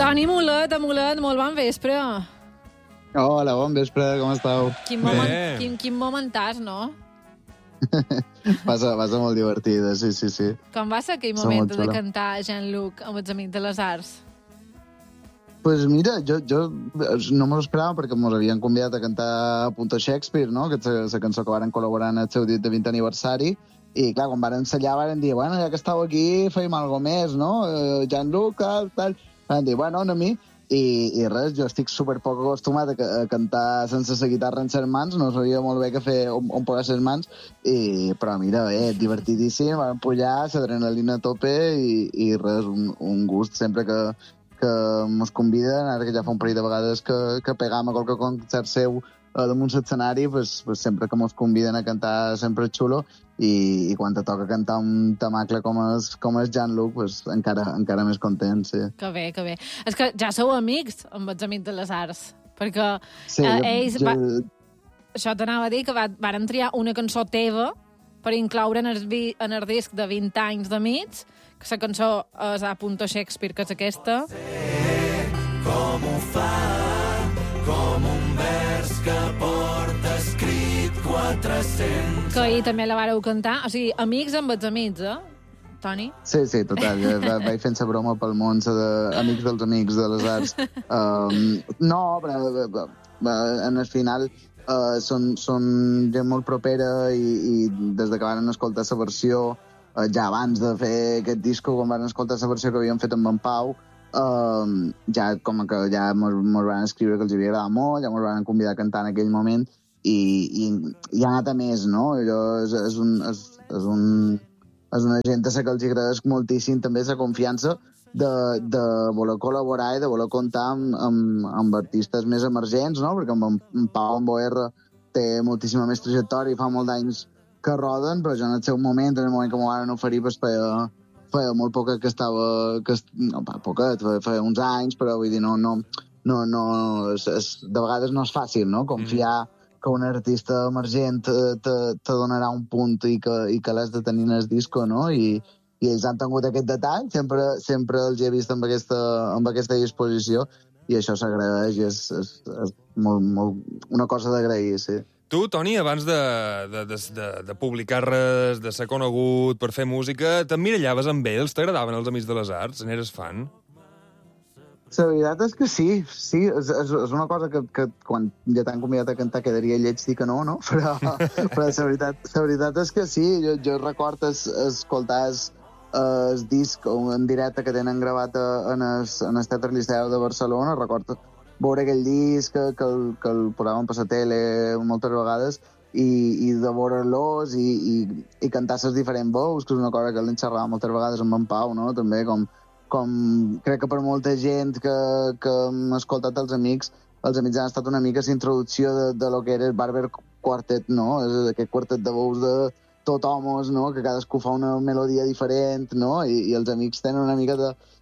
Toni Mulet, molt bon vespre. Hola, bon vespre, com estàu? Quin momentàs, no? Passa molt divertida, sí. Com va ser aquell moment de cantar Jean-Luc amb els Amics de les Arts? Pues mira, jo no m'ho esperava perquè mos havien convidat a cantar a Punto Shakespeare, no? Que és la cançó que varen col·laborar en el seu dit de 20 aniversari. I, clar, quan varen ensenyar, varen dir, bueno, ja que estàu aquí, feim algo més, no? Jean-Luc, tal. Van dir, bueno, a mi. I res, jo estic superpoc acostumat a cantar sense la guitarra en les mans, no sabia molt bé què fer on posar les mans, però mira, divertidíssim, vam pujar, l'adrenalina a tope i res, un gust sempre que mos conviden, ara que ja fa un parell de vegades que pegam a qualque concert seu damunt l'escenari, pues sempre que mos conviden a cantar sempre és xulo, i quan te toca cantar un temacle com és Jean-Luc, pues encara més content, sí. Que bé. És que ja sou amics amb els Amics de les Arts, perquè sí, ells... Això t'anava a dir, que varen triar una cançó teva per incloure en el disc de 20 anys d'Amics, que la cançó és a Punto Shakespeare, que és aquesta. Com ho fa, com un vers que porta escrit 400... Que ahir també la vareu cantar. O sigui, amics amb els amics, Toni? Sí, total. Vaig fent la broma pel món, amics dels Amics de les Arts. No, però en el final són gent molt propera i des que van escoltar la versió, ja abans de fer aquest disco, quan van escoltar la versió que havien fet amb en Pau, ja com que ja mos van escriure que els havia agradat molt, ja mos van convidar a cantar en aquell moment i ha anat a més, no? És una gent a la que els agradeix moltíssim també la confiança de voler col·laborar i de voler comptar amb artistes més emergents, no? Perquè amb en Pau en Boerra té moltíssima més trajectòria i fa molt d'anys que roden, però jo en el seu moment, en el moment que m'ho van oferir, pues, feia molt poc que estava... No, poquet, feia uns anys, però vull dir, de vegades no és fàcil, no? Confiar que un artista emergent te donarà un punt i que l'has de tenir en el disco, no? I ells han tingut aquest detall, sempre els he vist amb aquesta disposició, i això s'agraeix i és una cosa d'agrair, sí. Tu, Toni, abans de publicar res, de ser conegut, per fer música, t'emmirallaves amb ells? T'agradaven els Amics de les Arts? N'eres fan? La veritat és que sí. És una cosa que quan ja t'han convidat a cantar quedaria lleig dir que no? Però la veritat és que sí. Jo recordo escoltar el disc en directe que tenen gravat en el Teatre Liceu de Barcelona. Recordo veure aquell disc que el posaven per la tele moltes vegades i de veure-los i cantar les diferents veus, que és una cosa que l'hem xerrat moltes vegades amb en Pau, no? També com crec que per molta gent que hem escoltat els Amics han estat una mica l'introducció de lo que era el Barber Quartet, no? És aquest quartet de veus de tot homes, no? Que cadascú fa una melodia diferent, no? I els Amics tenen una mica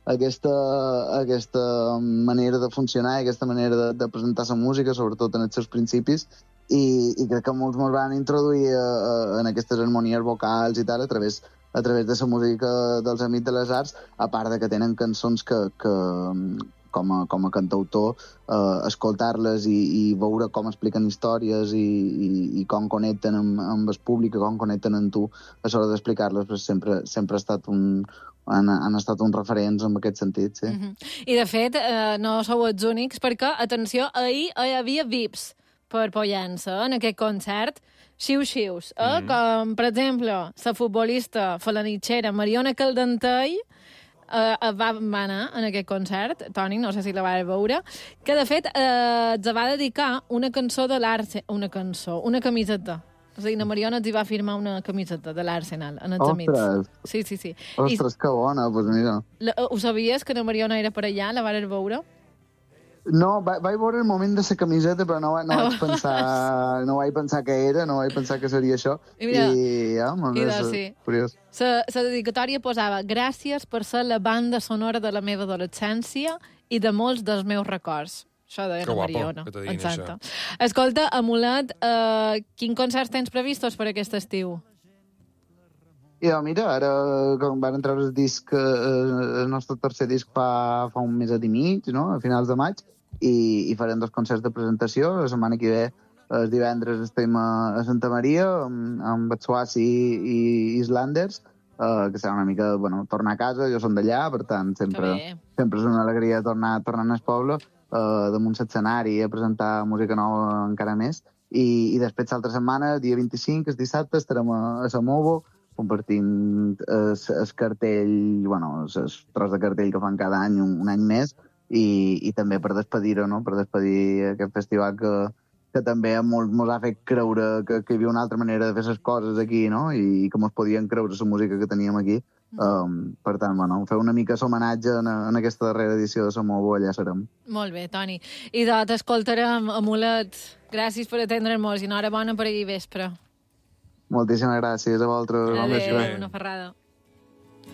aquesta manera de funcionar i aquesta manera de presentar la música, sobretot en els seus principis, i crec que molts ens van introduir en aquestes harmonies vocals i tal a través de la música dels Amics de les Arts, a part de que tenen cançons que com a cantautor, escoltar-les i veure com expliquen històries i com connecten amb el públic, com connecten amb tu a l'hora d'explicar-les, pues sempre ha estat han estat uns referents en aquest sentit, sí. I, de fet, no sou els únics, perquè, atenció, ahir hi havia VIPs per Pollença, en aquest concert, xius, com, per exemple, la futbolista falanitxera Mariona Caldentell va anar en aquest concert, Toni, no sé si la vas veure, que, de fet, ens va dedicar una cançó de una camiseta. O sigui, la Mariona ens hi va firmar una camiseta de l'Arsenal, en els Amics. Sí. Ostres, que bona, doncs mira. Ho sabies, que la Mariona era per allà? La vas veure? No, vaig veure el moment de la camiseta, però no vaig pensar què era, no vaig pensar que seria això. Curiós. La dedicatòria posava: gràcies per ser la banda sonora de la meva adolescència i de molts dels meus records. Això deia la Mariona. Exacte. Escolta, Amulet, quin concert tens previstos per aquest estiu? I mira, ara com van treure el disc, el nostre tercer disc fa un meset i mig, no? A finals de maig, i farem 2 concerts de presentació. La setmana que ve, el divendres, estem a Santa Maria amb Batsuassi i Islanders, que serà una mica, bueno, tornar a casa, jo som d'allà, per tant, sempre és una alegria tornar al poble, damunt l'escenari, a presentar música nova encara més. I després, l'altra setmana, dia 25, el dissabte, estarem a Samovo, compartint el cartell, bueno, el tros de cartell que fan cada any, un any més, i també per despedir-ho, no? Per despedir aquest festival que també mos ha fet creure que hi havia una altra manera de fer les coses aquí, no? I que mos podien creure la música que teníem aquí. Per tant, bueno, fer una mica homenatge en aquesta darrera edició de Samovo, allà serem. Molt bé, Toni. I t'escoltarem a Mulet. Gràcies per atendre'ns i enhorabona per ahir vespre. Moltíssimes gràcies a vosaltres. Adéu, una ferrada.